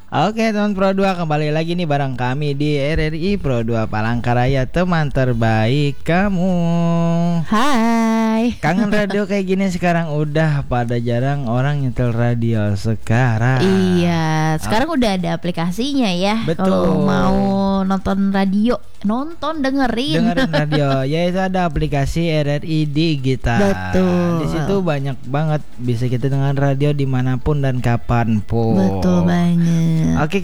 Oke teman Pro 2, kembali lagi nih bareng kami di RRI Pro 2 Palangkaraya, teman terbaik kamu. Hai. Kangen radio kayak gini sekarang, udah pada jarang orang nyetel radio sekarang. Iya, sekarang udah ada aplikasinya ya. Betul. Kalau mau nonton radio, dengerin radio, yaitu ada aplikasi RRI Digital. Betul. Di situ banyak banget bisa kita dengar radio dimanapun dan kapanpun. Betul banget. Oke,